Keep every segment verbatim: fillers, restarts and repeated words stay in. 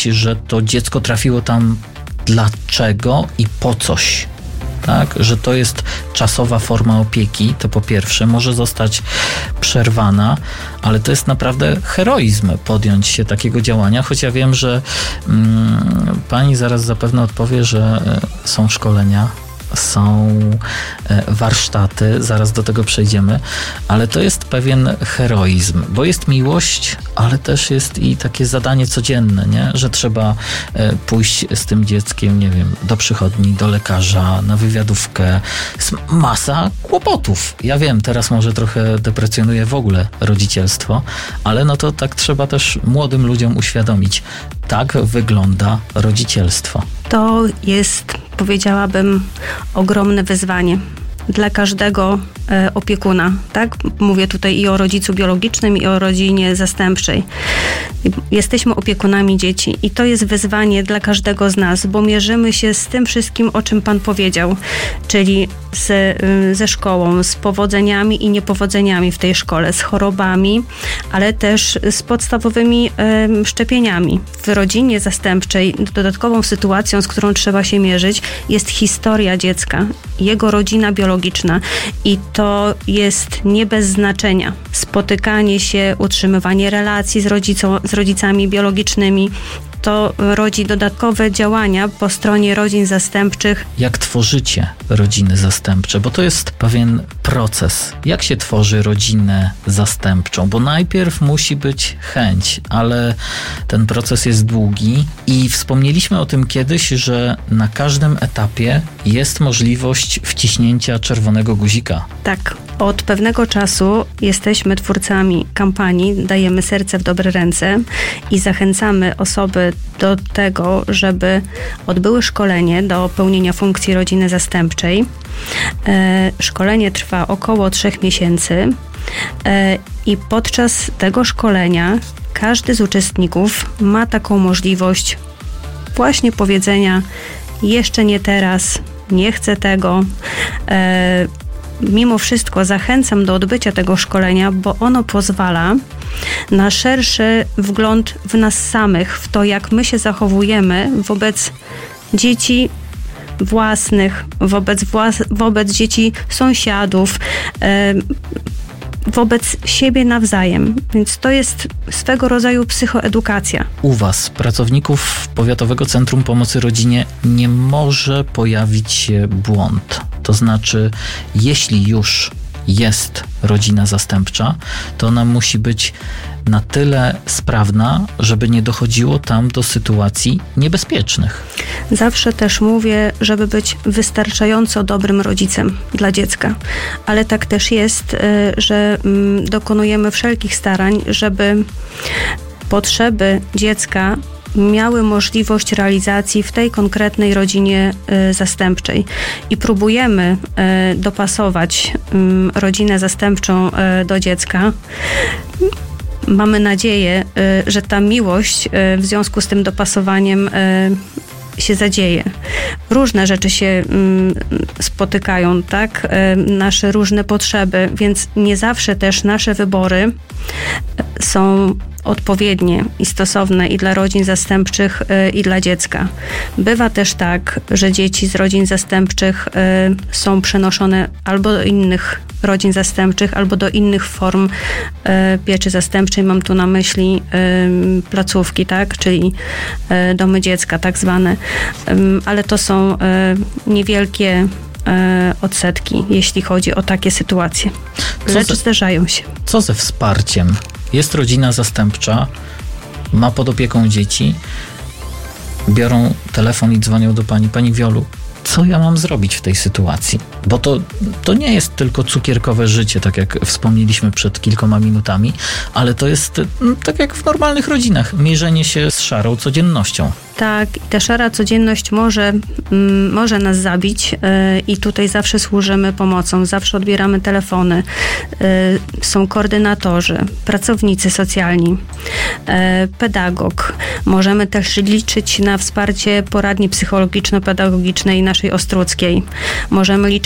że to dziecko trafiło tam dlaczego i po coś. Tak, że to jest czasowa forma opieki, to po pierwsze może zostać przerwana, ale to jest naprawdę heroizm podjąć się takiego działania, choć ja wiem, że mm, pani zaraz zapewne odpowie, że y, są szkolenia, są warsztaty, zaraz do tego przejdziemy, ale to jest pewien heroizm, bo jest miłość, ale też jest i takie zadanie codzienne, nie? Że trzeba pójść z tym dzieckiem, nie wiem, do przychodni, do lekarza, na wywiadówkę. Jest masa kłopotów. Ja wiem, teraz może trochę deprecjonuję w ogóle rodzicielstwo, ale no to tak trzeba też młodym ludziom uświadomić. Tak wygląda rodzicielstwo. To jest, powiedziałabym, ogromne wyzwanie dla każdego e, opiekuna, tak? Mówię tutaj i o rodzicu biologicznym, i o rodzinie zastępczej. Jesteśmy opiekunami dzieci i to jest wyzwanie dla każdego z nas, bo mierzymy się z tym wszystkim, o czym Pan powiedział, czyli z, y, ze szkołą, z powodzeniami i niepowodzeniami w tej szkole, z chorobami, ale też z podstawowymi y, szczepieniami. W rodzinie zastępczej dodatkową sytuacją, z którą trzeba się mierzyć, jest historia dziecka, jego rodzina biologiczna i to jest nie bez znaczenia. Spotykanie się, utrzymywanie relacji z, rodzicą, z rodzicami biologicznymi, to rodzi dodatkowe działania po stronie rodzin zastępczych. Jak tworzycie rodziny zastępcze? Bo to jest pewien proces. Jak się tworzy rodzinę zastępczą? Bo najpierw musi być chęć, ale ten proces jest długi i wspomnieliśmy o tym kiedyś, że na każdym etapie jest możliwość wciśnięcia czerwonego guzika. Tak. Od pewnego czasu jesteśmy twórcami kampanii Dajemy serce w dobre ręce i zachęcamy osoby do tego, żeby odbyły szkolenie do pełnienia funkcji rodziny zastępczej. E, szkolenie trwa około trzech miesięcy e, i podczas tego szkolenia każdy z uczestników ma taką możliwość właśnie powiedzenia: jeszcze nie teraz, nie chcę tego. E, Mimo wszystko zachęcam do odbycia tego szkolenia, bo ono pozwala na szerszy wgląd w nas samych, w to, jak my się zachowujemy wobec dzieci własnych, wobec, włas- wobec dzieci sąsiadów, e, wobec siebie nawzajem. Więc to jest swego rodzaju psychoedukacja. U Was, pracowników Powiatowego Centrum Pomocy Rodzinie, nie może pojawić się błąd. To znaczy, jeśli już jest rodzina zastępcza, to ona musi być na tyle sprawna, żeby nie dochodziło tam do sytuacji niebezpiecznych. Zawsze też mówię, żeby być wystarczająco dobrym rodzicem dla dziecka. Ale tak też jest, że dokonujemy wszelkich starań, żeby potrzeby dziecka miały możliwość realizacji w tej konkretnej rodzinie y, zastępczej. I próbujemy y, dopasować y, rodzinę zastępczą y, do dziecka. Mamy nadzieję, y, że ta miłość y, w związku z tym dopasowaniem y, się zadzieje. Różne rzeczy się y, spotykają, tak? Y, nasze różne potrzeby, więc nie zawsze też nasze wybory y, są odpowiednie i stosowne i dla rodzin zastępczych, y, i dla dziecka. Bywa też tak, że dzieci z rodzin zastępczych y, są przenoszone albo do innych rodzin zastępczych, albo do innych form y, pieczy zastępczej. Mam tu na myśli y, placówki, tak? Czyli y, domy dziecka tak zwane. Y, ale to są y, niewielkie y, odsetki, jeśli chodzi o takie sytuacje. Lecz ze, zdarzają się. Co ze wsparciem? Jest rodzina zastępcza, ma pod opieką dzieci, biorą telefon i dzwonią do pani. Pani Wiolu, co ja mam zrobić w tej sytuacji? Bo to, to nie jest tylko cukierkowe życie, tak jak wspomnieliśmy przed kilkoma minutami, ale to jest no, tak jak w normalnych rodzinach, mierzenie się z szarą codziennością. Tak, i ta szara codzienność może, mm, może nas zabić yy, i tutaj zawsze służymy pomocą, zawsze odbieramy telefony, yy, są koordynatorzy, pracownicy socjalni, yy, pedagog. Możemy też liczyć na wsparcie poradni psychologiczno-pedagogicznej naszej Ostruckiej. Możemy liczyć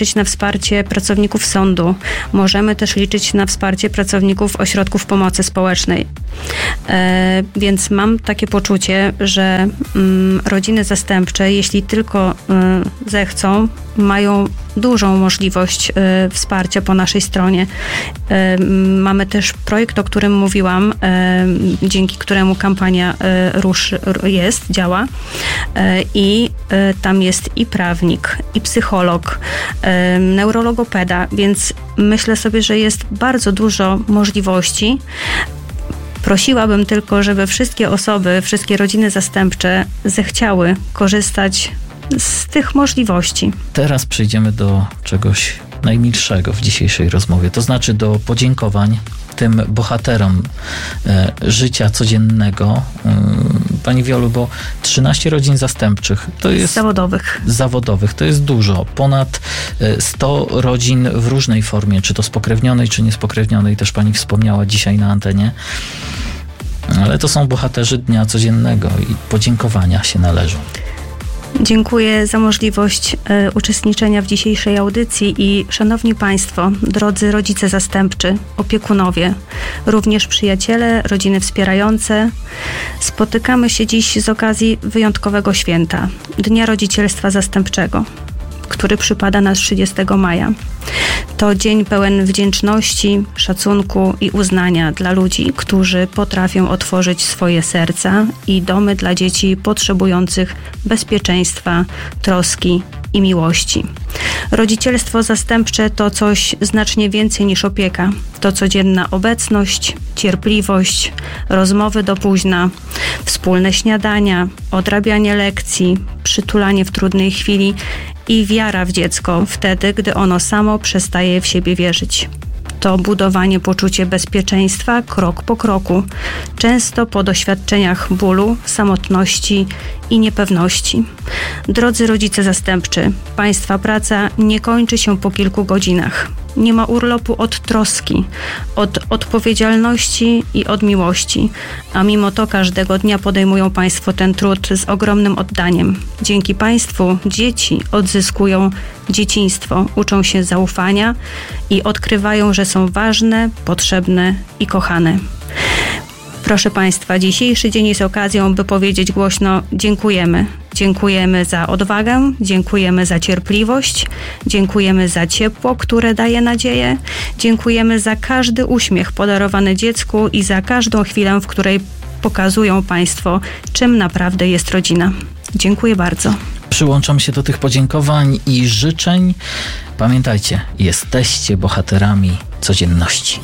liczyć na wsparcie pracowników sądu. Możemy też liczyć na wsparcie pracowników ośrodków pomocy społecznej. E, więc mam takie poczucie, że mm, rodziny zastępcze, jeśli tylko y, zechcą, mają dużą możliwość y, wsparcia po naszej stronie. Y, mamy też projekt, o którym mówiłam, y, dzięki któremu kampania y, Rusz jest, działa. Y, I y, tam jest i prawnik, i psycholog, y, neurologopeda, więc myślę sobie, że jest bardzo dużo możliwości. Prosiłabym tylko, żeby wszystkie osoby, wszystkie rodziny zastępcze zechciały korzystać z tych możliwości. Teraz przejdziemy do czegoś najmilszego w dzisiejszej rozmowie, to znaczy do podziękowań tym bohaterom e, życia codziennego. E, Pani Wiolu, bo trzynaście rodzin zastępczych to jest... Zawodowych. Zawodowych, to jest dużo. Ponad sto rodzin w różnej formie, czy to spokrewnionej, czy niespokrewnionej, też Pani wspomniała dzisiaj na antenie. Ale to są bohaterzy dnia codziennego i podziękowania się należą. Dziękuję za możliwość e, uczestniczenia w dzisiejszej audycji i szanowni Państwo, drodzy rodzice zastępczy, opiekunowie, również przyjaciele, rodziny wspierające, spotykamy się dziś z okazji wyjątkowego święta, Dnia Rodzicielstwa Zastępczego, który przypada na trzydziestego maja. To dzień pełen wdzięczności, szacunku i uznania dla ludzi, którzy potrafią otworzyć swoje serca i domy dla dzieci potrzebujących bezpieczeństwa, troski i miłości. Rodzicielstwo zastępcze to coś znacznie więcej niż opieka. To codzienna obecność, cierpliwość, rozmowy do późna, wspólne śniadania, odrabianie lekcji, przytulanie w trudnej chwili i wiara w dziecko wtedy, gdy ono samo przestaje w siebie wierzyć. To budowanie poczucia bezpieczeństwa krok po kroku, często po doświadczeniach bólu, samotności i niepewności. Drodzy rodzice zastępczy, Państwa praca nie kończy się po kilku godzinach. Nie ma urlopu od troski, od odpowiedzialności i od miłości, a mimo to każdego dnia podejmują Państwo ten trud z ogromnym oddaniem. Dzięki Państwu dzieci odzyskują dzieciństwo, uczą się zaufania i odkrywają, że są ważne, potrzebne i kochane. Proszę Państwa, dzisiejszy dzień jest okazją, by powiedzieć głośno dziękujemy. Dziękujemy za odwagę, dziękujemy za cierpliwość, dziękujemy za ciepło, które daje nadzieję, dziękujemy za każdy uśmiech podarowany dziecku i za każdą chwilę, w której pokazują Państwo, czym naprawdę jest rodzina. Dziękuję bardzo. Przyłączam się do tych podziękowań i życzeń. Pamiętajcie, jesteście bohaterami codzienności.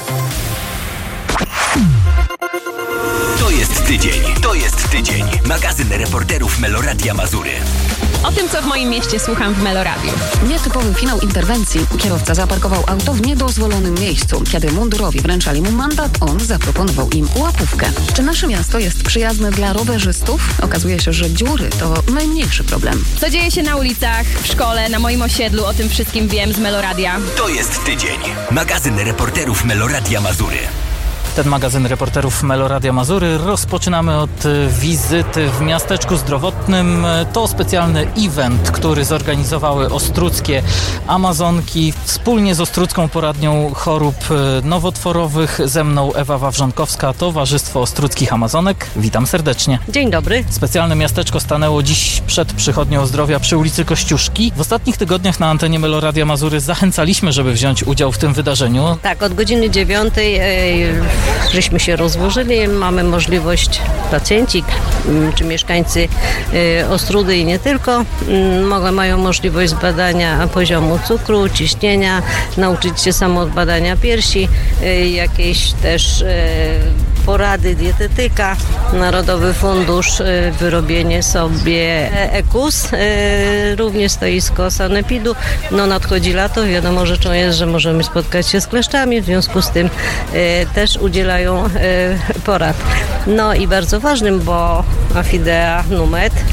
To jest tydzień, to jest tydzień. Magazyn reporterów Meloradia Mazury. O tym, co w moim mieście słucham w Meloradiu. Nietypowy finał interwencji. Kierowca zaparkował auto w niedozwolonym miejscu. Kiedy mundurowi wręczali mu mandat, on zaproponował im łapówkę. Czy nasze miasto jest przyjazne dla rowerzystów? Okazuje się, że dziury to najmniejszy problem. Co dzieje się na ulicach, w szkole, na moim osiedlu, o tym wszystkim wiem z Meloradia. To jest tydzień. Magazyn reporterów Meloradia Mazury. Ten magazyn reporterów Meloradia Mazury rozpoczynamy od wizyty w miasteczku zdrowotnym. To specjalny event, który zorganizowały Ostruckie Amazonki wspólnie z Ostrucką Poradnią Chorób Nowotworowych. Ze mną Ewa Wawrzonkowska, Towarzystwo Ostruckich Amazonek. Witam serdecznie. Dzień dobry. Specjalne miasteczko stanęło dziś przed Przychodnią Zdrowia przy ulicy Kościuszki. W ostatnich tygodniach na antenie Meloradia Mazury zachęcaliśmy, żeby wziąć udział w tym wydarzeniu. Tak, od godziny dziewiątej yy, żeśmy się rozłożyli. Mamy możliwość, pacjenci czy mieszkańcy yy, Ostródy i nie tylko, yy, mają możliwość zbadania poziomu cukru, ciśnienia, nauczyć się samoodbadania piersi, yy, jakieś też yy, porady dietetyka, Narodowy Fundusz, yy, wyrobienie sobie E K U S, yy, również stoisko sanepidu. No nadchodzi lato, wiadomo rzeczą jest, że możemy spotkać się z kleszczami, w związku z tym yy, też udzielają yy, porad. No i bardzo ważnym, bo Afidea Numet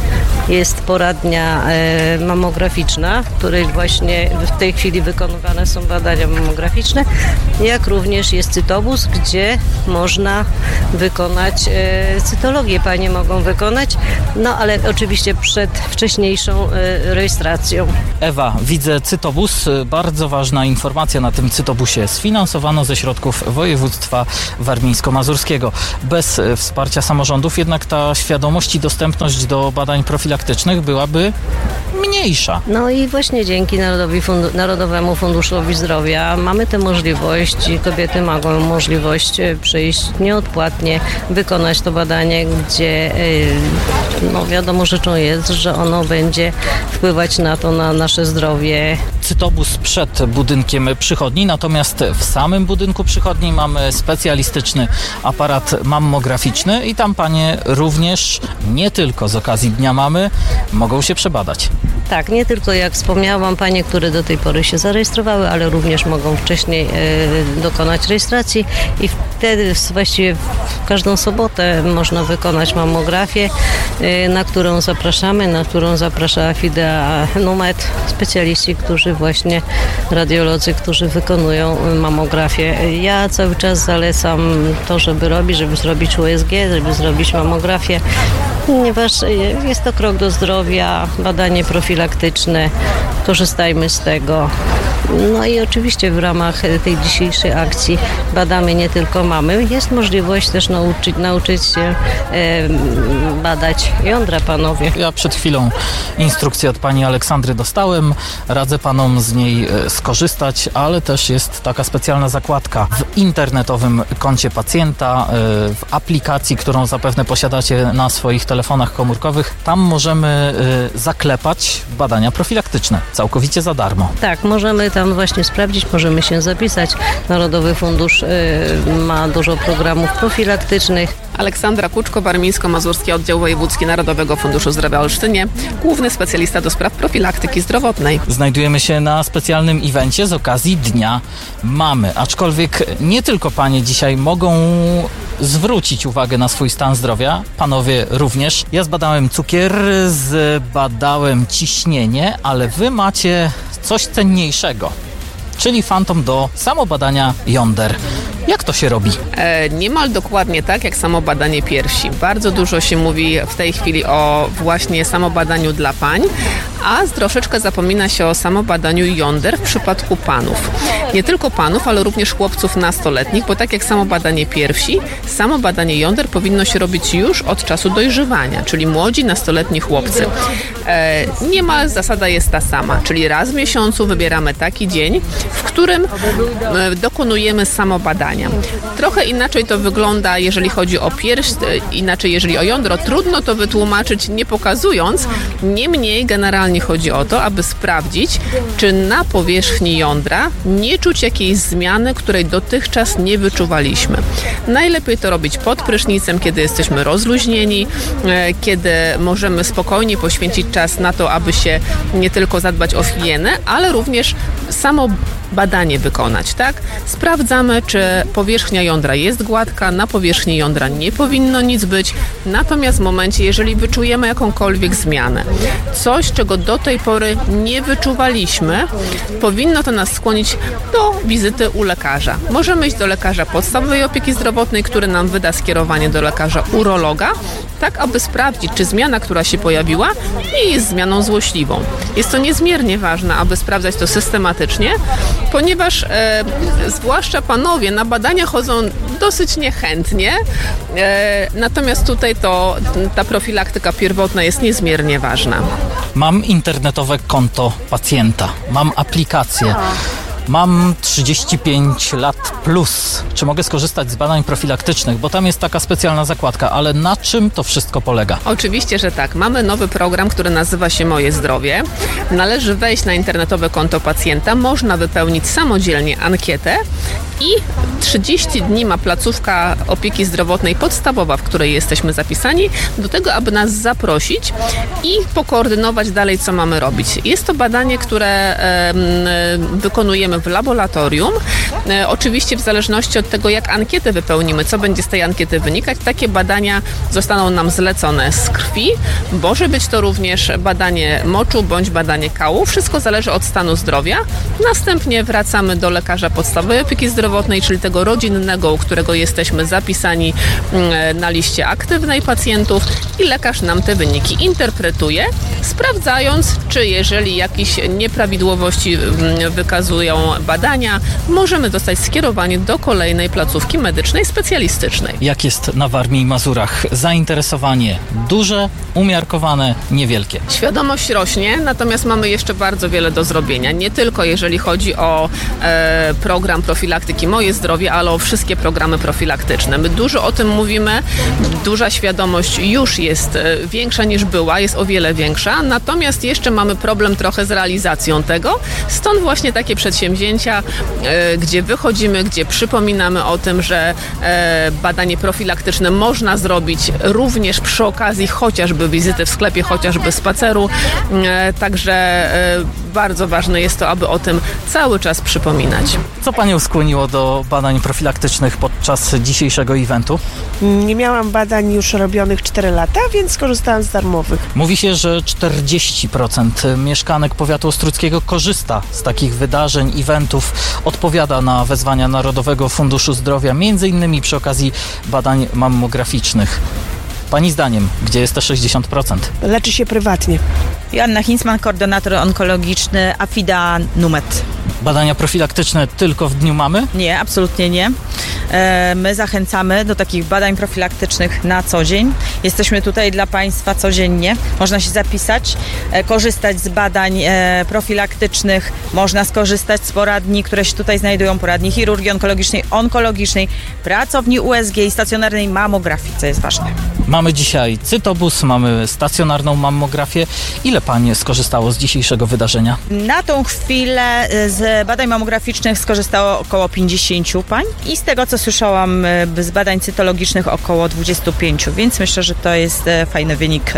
jest poradnia e, mamograficzna, w której właśnie w tej chwili wykonywane są badania mamograficzne, jak również jest cytobus, gdzie można wykonać e, cytologię. Panie mogą wykonać, no ale oczywiście przed wcześniejszą e, rejestracją. Ewa, widzę cytobus. Bardzo ważna informacja na tym cytobusie. Sfinansowano ze środków województwa warmińsko-mazurskiego. Bez wsparcia samorządów jednak ta świadomość i dostępność do badań profilaktycznych byłaby mniejsza. No i właśnie dzięki Narodowi Fundu- Narodowemu Funduszowi Zdrowia mamy tę możliwość, kobiety mogą możliwość przyjść nieodpłatnie, wykonać to badanie, gdzie no wiadomo rzeczą jest, że ono będzie wpływać na to, na nasze zdrowie. Cytobus przed budynkiem przychodni, natomiast w samym budynku przychodni mamy specjalistyczny aparat mammograficzny i tam panie również, nie tylko z okazji Dnia Mamy, mogą się przebadać. Tak, nie tylko jak wspomniałam, panie, które do tej pory się zarejestrowały, ale również mogą wcześniej e, dokonać rejestracji i wtedy właściwie w każdą sobotę można wykonać mammografię, e, na którą zapraszamy, na którą zaprasza Fidea Numet, specjaliści, którzy właśnie, radiolodzy, którzy wykonują mammografię. Ja cały czas zalecam to, żeby robić, żeby zrobić U S G, żeby zrobić mammografię, ponieważ jest to krok do zdrowia, badanie profilaktyczne, korzystajmy z tego. No i oczywiście w ramach tej dzisiejszej akcji badamy nie tylko mamy, jest możliwość też nauczyć, nauczyć się e, badać jądra, panowie. Ja przed chwilą instrukcję od pani Aleksandry dostałem, radzę panom z niej skorzystać, ale też jest taka specjalna zakładka w internetowym koncie pacjenta, w aplikacji, którą zapewne posiadacie na swoich telefonach komórkowych. Tam możemy zaklepać badania profilaktyczne, całkowicie za darmo. Tak, możemy tam właśnie sprawdzić, możemy się zapisać. Narodowy Fundusz y, ma dużo programów profilaktycznych. Aleksandra Kuczko, Warmińsko-Mazurski Oddział Wojewódzki Narodowego Funduszu Zdrowia Olsztynie, główny specjalista do spraw profilaktyki zdrowotnej. Znajdujemy się na specjalnym evencie z okazji Dnia Mamy, aczkolwiek nie tylko panie dzisiaj mogą zwrócić uwagę na swój stan zdrowia, panowie również. Ja zbadałem cukier, zbadałem ciśnienie, ale wy macie coś cenniejszego, czyli fantom do samobadania jąder. Jak to się robi? E, niemal dokładnie tak jak samo badanie piersi. Bardzo dużo się mówi w tej chwili o właśnie samobadaniu dla pań, a troszeczkę zapomina się o samobadaniu jąder w przypadku panów. Nie tylko panów, ale również chłopców nastoletnich, bo tak jak samo badanie piersi, samo badanie jąder powinno się robić już od czasu dojrzewania, czyli młodzi, nastoletni chłopcy. E, niemal zasada jest ta sama, czyli raz w miesiącu wybieramy taki dzień, w którym e, dokonujemy samobadania. Trochę inaczej to wygląda, jeżeli chodzi o pierś, inaczej jeżeli o jądro. Trudno to wytłumaczyć nie pokazując, niemniej generalnie chodzi o to, aby sprawdzić, czy na powierzchni jądra nie czuć jakiejś zmiany, której dotychczas nie wyczuwaliśmy. Najlepiej to robić pod prysznicem, kiedy jesteśmy rozluźnieni, kiedy możemy spokojnie poświęcić czas na to, aby się nie tylko zadbać o higienę, ale również samo badanie wykonać, tak? Sprawdzamy, czy powierzchnia jądra jest gładka, na powierzchni jądra nie powinno nic być, natomiast w momencie, jeżeli wyczujemy jakąkolwiek zmianę, coś, czego do tej pory nie wyczuwaliśmy, powinno to nas skłonić do wizyty u lekarza. Możemy iść do lekarza podstawowej opieki zdrowotnej, który nam wyda skierowanie do lekarza urologa, tak aby sprawdzić, czy zmiana, która się pojawiła, nie jest zmianą złośliwą. Jest to niezmiernie ważne, aby sprawdzać to systematycznie, ponieważ e, zwłaszcza panowie na badania chodzą dosyć niechętnie, e, natomiast tutaj to ta profilaktyka pierwotna jest niezmiernie ważna. Mam internetowe konto pacjenta, mam aplikację. Mam trzydzieści pięć lat plus. Czy mogę skorzystać z badań profilaktycznych? Bo tam jest taka specjalna zakładka, ale na czym to wszystko polega? Oczywiście, że tak. Mamy nowy program, który nazywa się Moje Zdrowie. Należy wejść na internetowe konto pacjenta, można wypełnić samodzielnie ankietę i trzydzieści dni ma placówka opieki zdrowotnej podstawowa, w której jesteśmy zapisani, do tego, aby nas zaprosić i pokoordynować dalej, co mamy robić. Jest to badanie, które e, wykonujemy w laboratorium. E, oczywiście w zależności od tego, jak ankietę wypełnimy, co będzie z tej ankiety wynikać, takie badania zostaną nam zlecone z krwi. Może być to również badanie moczu bądź badanie kału. Wszystko zależy od stanu zdrowia. Następnie wracamy do lekarza podstawowej opieki zdrowotnej, czyli tego rodzinnego, u którego jesteśmy zapisani na liście aktywnej pacjentów i lekarz nam te wyniki interpretuje, sprawdzając, czy jeżeli jakieś nieprawidłowości wykazują badania, możemy zostać skierowani do kolejnej placówki medycznej specjalistycznej. Jak jest na Warmii i Mazurach? Zainteresowanie duże, umiarkowane, niewielkie? Świadomość rośnie, natomiast mamy jeszcze bardzo wiele do zrobienia. Nie tylko jeżeli chodzi o e, program profilaktyki Moje Zdrowie, ale o wszystkie programy profilaktyczne. My dużo o tym mówimy, duża świadomość już jest e, większa niż była, jest o wiele większa, natomiast jeszcze mamy problem trochę z realizacją tego. Stąd właśnie takie przedsięwzięcia, e, gdzie wychodzimy, gdzie przypominamy o tym, że e, badanie profilaktyczne można zrobić również przy okazji chociażby wizyty w sklepie, chociażby spaceru. E, także e, bardzo ważne jest to, aby o tym cały czas przypominać. Co Panią skłoniło do badań profilaktycznych podczas dzisiejszego eventu? Nie miałam badań już robionych cztery lata, więc skorzystałam z darmowych. Mówi się, że czterdzieści procent mieszkanek powiatu ostródzkiego korzysta z takich wydarzeń, eventów, odpowiada na wezwania Narodowego Funduszu Zdrowia, między innymi przy okazji badań mammograficznych. Pani zdaniem, gdzie jest te sześćdziesiąt procent? Leczy się prywatnie. Joanna Hinzman, koordynator onkologiczny Afida Numet. Badania profilaktyczne tylko w dniu mamy? Nie, absolutnie nie. My zachęcamy do takich badań profilaktycznych na co dzień. Jesteśmy tutaj dla Państwa codziennie. Można się zapisać, korzystać z badań profilaktycznych. Można skorzystać z poradni, które się tutaj znajdują. Poradni chirurgii onkologicznej, onkologicznej, pracowni U S G i stacjonarnej mammografii, co jest ważne. Mamy dzisiaj cytobus, mamy stacjonarną mammografię. Ile Pani skorzystało z dzisiejszego wydarzenia? Na tą chwilę z badań mammograficznych skorzystało około pięćdziesiąt pań i z tego, co słyszałam z badań cytologicznych, około dwadzieścia pięć, więc myślę, że to jest fajny wynik.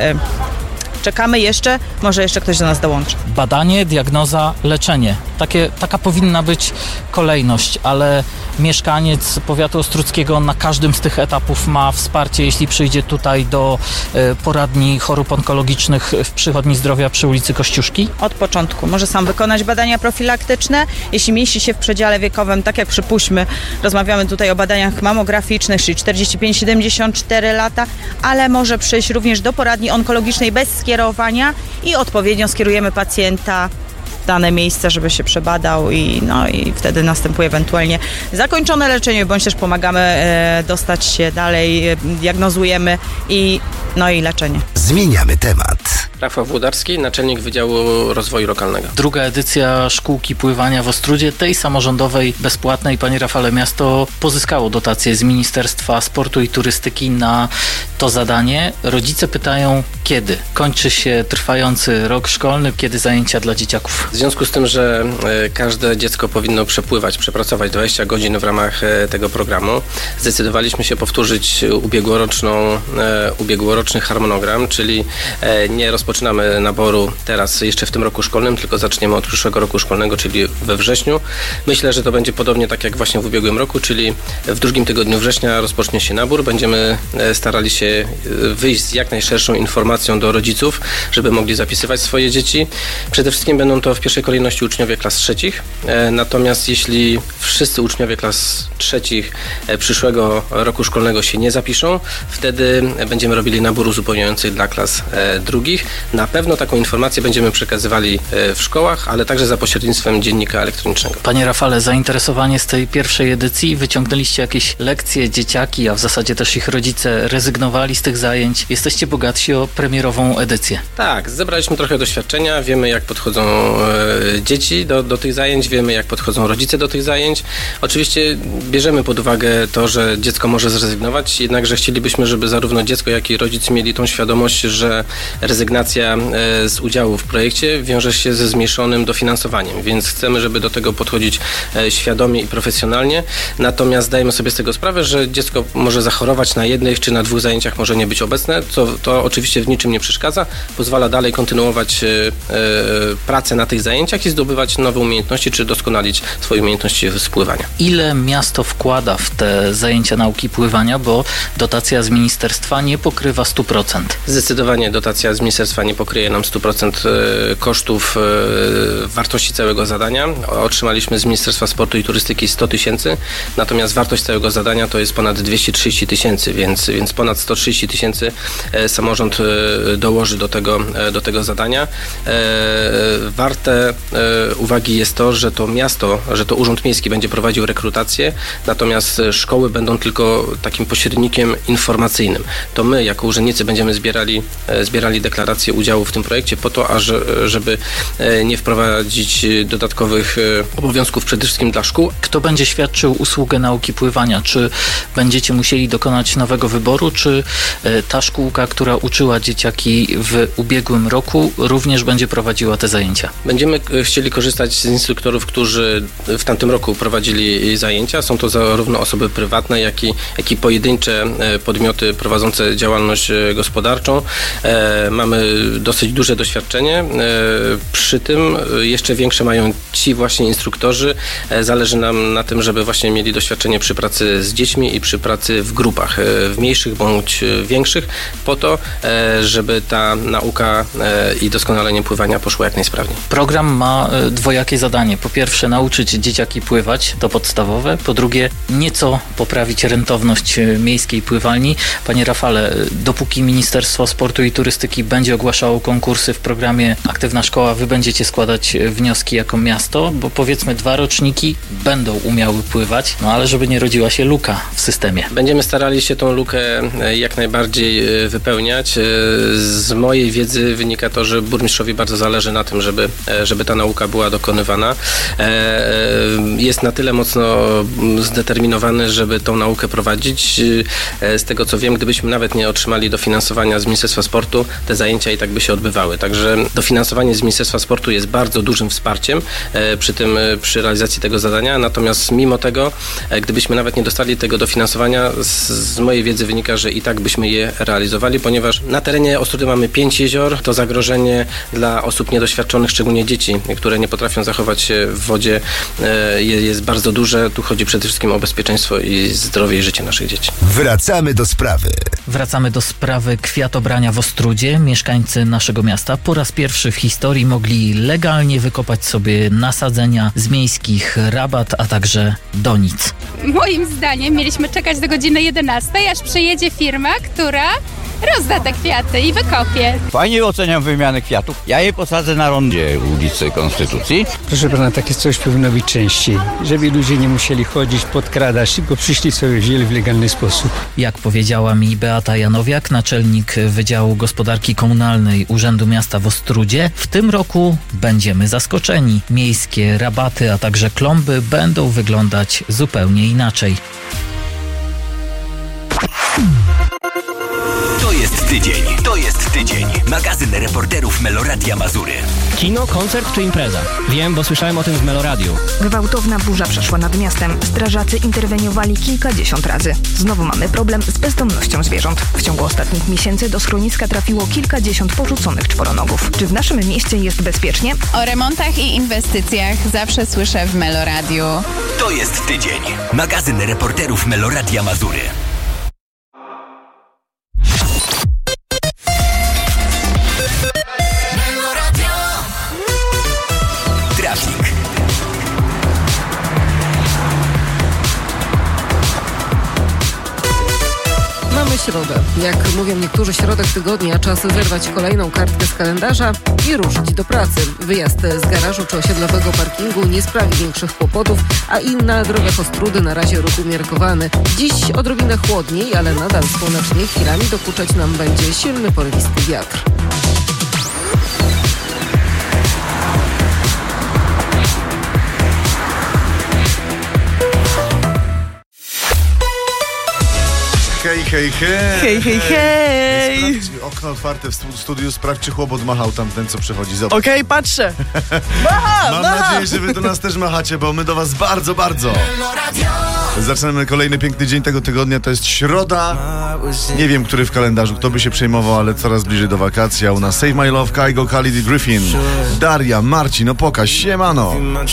Czekamy jeszcze, może jeszcze ktoś do nas dołączy. Badanie, diagnoza, leczenie. Takie, taka powinna być kolejność, ale mieszkaniec powiatu ostródzkiego na każdym z tych etapów ma wsparcie, jeśli przyjdzie tutaj do y, poradni chorób onkologicznych w Przychodni Zdrowia przy ulicy Kościuszki? Od początku. Może sam wykonać badania profilaktyczne, jeśli mieści się w przedziale wiekowym, tak jak przypuśćmy, rozmawiamy tutaj o badaniach mammograficznych, czyli czterdzieści pięć siedemdziesiąt cztery lata, ale może przyjść również do poradni onkologicznej bez skierowania i odpowiednio skierujemy pacjenta w dane miejsce, żeby się przebadał i, no, i wtedy następuje ewentualnie zakończone leczenie, bądź też pomagamy e, dostać się dalej, e, diagnozujemy i, no i leczenie. Zmieniamy temat. Rafał Włodarski, naczelnik Wydziału Rozwoju Lokalnego. Druga edycja szkółki pływania w Ostródzie, tej samorządowej, bezpłatnej. Panie Rafale, miasto pozyskało dotację z Ministerstwa Sportu i Turystyki na to zadanie. Rodzice pytają, kiedy kończy się trwający rok szkolny, kiedy zajęcia dla dzieciaków? W związku z tym, że każde dziecko powinno przepływać, przepracować dwadzieścia godzin w ramach tego programu, zdecydowaliśmy się powtórzyć ubiegłoroczną, ubiegłoroczny harmonogram, czyli nie rozpoczynamy naboru teraz jeszcze w tym roku szkolnym, tylko zaczniemy od przyszłego roku szkolnego, czyli we wrześniu. Myślę, że to będzie podobnie tak jak właśnie w ubiegłym roku, czyli w drugim tygodniu września rozpocznie się nabór. Będziemy starali się wyjść z jak najszerszą informacją do rodziców, żeby mogli zapisywać swoje dzieci. Przede wszystkim będą to w pierwszej kolejności uczniowie klas trzecich. Natomiast jeśli wszyscy uczniowie klas trzecich przyszłego roku szkolnego się nie zapiszą, wtedy będziemy robili nabór uzupełniający dla klas drugich. Na pewno taką informację będziemy przekazywali w szkołach, ale także za pośrednictwem dziennika elektronicznego. Panie Rafale, zainteresowanie z tej pierwszej edycji, wyciągnęliście jakieś lekcje, dzieciaki, a w zasadzie też ich rodzice rezygnowali z tych zajęć. Jesteście bogatsi o premierową edycję. Tak, zebraliśmy trochę doświadczenia, wiemy jak podchodzą e, dzieci do, do tych zajęć, wiemy jak podchodzą rodzice do tych zajęć. Oczywiście bierzemy pod uwagę to, że dziecko może zrezygnować, jednakże chcielibyśmy, żeby zarówno dziecko, jak i rodzic mieli tą świadomość, że rezygnacja e, z udziału w projekcie wiąże się ze zmniejszonym dofinansowaniem, więc chcemy, żeby do tego podchodzić e, świadomie i profesjonalnie, natomiast zdajemy sobie z tego sprawę, że dziecko może zachorować na jednych czy na dwóch zajęciach, może nie być obecne, co to oczywiście w niczym nie przeszkadza, pozwala dalej kontynuować e, e, pracę na tych zajęciach i zdobywać nowe umiejętności, czy doskonalić swoje umiejętności spływania. Ile miasto wkłada w te zajęcia nauki pływania, bo dotacja z ministerstwa nie pokrywa stu procent? Zdecydowanie dotacja z ministerstwa nie pokryje nam stu procent kosztów wartości całego zadania. Otrzymaliśmy z Ministerstwa Sportu i Turystyki sto tysięcy, natomiast wartość całego zadania to jest ponad dwieście trzydzieści tysięcy, więc, więc ponad sto trzydzieści tysięcy samorząd dołoży do tego, do tego zadania. Warte uwagi jest to, że to miasto, że to Urząd Miejski będzie prowadził rekrutację, natomiast szkoły będą tylko takim pośrednikiem informacyjnym. To my, jako urzędnicy, będziemy zbierali, zbierali deklaracje udziału w tym projekcie po to, aż, żeby nie wprowadzić dodatkowych obowiązków przede wszystkim dla szkół. Kto będzie świadczył usługę nauki pływania? Czy będziecie musieli dokonać nowego wyboru, czy ta szkółka, która uczyła dzieciaki w ubiegłym roku, również będzie prowadziła te zajęcia? Będziemy chcieli korzystać z instruktorów, którzy w tamtym roku prowadzili zajęcia. Są to zarówno osoby prywatne, jak i, jak i pojedyncze podmioty prowadzące działalność gospodarczą. Mamy dosyć duże doświadczenie. Przy tym jeszcze większe mają ci właśnie instruktorzy. Zależy nam na tym, żeby właśnie mieli doświadczenie przy pracy z dziećmi i przy pracy w grupach, w mniejszych bądź większych, po to, żeby ta nauka i doskonalenie pływania poszło jak najsprawniej. Program ma dwojakie zadanie. Po pierwsze, nauczyć dzieciaki pływać, to podstawowe. Po drugie, nieco poprawić rentowność miejskiej pływalni. Panie Rafale, dopóki Ministerstwo Sportu i Turystyki będzie ogłaszało konkursy w programie Aktywna Szkoła, wy będziecie składać wnioski jako miasto, bo powiedzmy dwa roczniki będą umiały pływać, no ale żeby nie rodziła się luka w systemie. Będziemy starali się tą lukę jak najbardziej wypełniać. Z mojej wiedzy wynika to, że burmistrzowi bardzo zależy na tym, żeby, żeby ta nauka była dokonywana. Jest na tyle mocno zdeterminowany, żeby tą naukę prowadzić. Z tego co wiem, gdybyśmy nawet nie otrzymali dofinansowania z Ministerstwa Sportu, te zajęcia i tak by się odbywały. Także dofinansowanie z Ministerstwa Sportu jest bardzo dużym wsparciem przy tym, przy realizacji tego zadania. Natomiast mimo tego, gdybyśmy nawet nie dostali tego dofinansowania, z, z mojej wiedzy wynika, że i tak byśmy je realizowali, ponieważ na terenie Ostródy mamy pięć jezior. To zagrożenie dla osób niedoświadczonych, szczególnie dzieci, które nie potrafią zachować się w wodzie, jest bardzo duże. Tu chodzi przede wszystkim o bezpieczeństwo i zdrowie i życie naszych dzieci. Wracamy do sprawy. Wracamy do sprawy kwiatobrania w Ostródzie. Mieszkańcy naszego miasta po raz pierwszy w historii mogli legalnie wykopać sobie nasadzenia z miejskich rabat, a także donic. Moim zdaniem mieliśmy czekać do godziny jedenastej, aż przyjedzie firma, która rozda te kwiaty i wykopie. Fajnie oceniam wymianę kwiatów. Ja je posadzę na rondzie ulicy Konstytucji. Proszę pana, takie coś powinno być częściej, żeby ludzie nie musieli chodzić, podkradać, tylko przyszli sobie wzięli w legalny sposób. Jak powiedziała mi Beata Janowiak, naczelnik Wydziału Gospodarki Komunalnej Urzędu Miasta w Ostródzie, w tym roku będziemy zaskoczeni. Miejskie rabaty, a także klomby będą wyglądać zupełnie inaczej. To jest tydzień, to jest tydzień. Magazyn reporterów Meloradia Mazury. Kino, koncert czy impreza? Wiem, bo słyszałem o tym w Meloradiu. Gwałtowna burza przeszła nad miastem. Strażacy interweniowali kilkadziesiąt razy. Znowu mamy problem z bezdomnością zwierząt. W ciągu ostatnich miesięcy do schroniska trafiło kilkadziesiąt porzuconych czworonogów. Czy w naszym mieście jest bezpiecznie? O remontach i inwestycjach zawsze słyszę w Meloradiu. To jest tydzień. Magazyn reporterów Meloradia Mazury. środę. Jak mówią niektórzy, środek tygodnia, czas zerwać kolejną kartkę z kalendarza i ruszyć do pracy. Wyjazd z garażu czy osiedlowego parkingu nie sprawi większych kłopotów, a i na drogach Ostródy na razie ruch umiarkowany. Dziś odrobinę chłodniej, ale nadal słonecznie, chwilami dokuczać nam będzie silny porywisty wiatr. Hej, hej, hej! Hej, hej, hej! Sprawdź, okno otwarte w studiu, sprawdź, czy chłopot machał tam ten, co przychodzi. Zobacz. Okej, okay, patrzę. Macha, Mam macha. nadzieję, że wy do nas też machacie, bo my do was bardzo, bardzo. Zaczynamy kolejny piękny dzień tego tygodnia, to jest środa. Nie wiem, który w kalendarzu, kto by się przejmował, ale coraz bliżej do wakacji. A u nas Save My Love, Kygo, Khalid i Griffin, Daria, Marcin, Opoka, siemano.